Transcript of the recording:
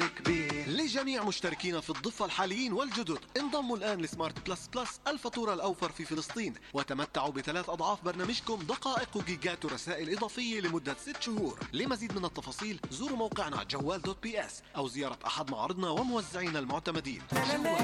كبير. لجميع مشتركين في الضفة الحاليين والجدد، انضموا الآن لسمارت بلس بلس الفاتورة الأوفر في فلسطين، وتمتعوا ب3 أضعاف برنامجكم دقائق وجيجات ورسائل إضافية لمدة 6 شهور. لمزيد من التفاصيل زوروا موقعنا جوال.bs أو زيارة أحد معارضنا وموزعينا المعتمدين.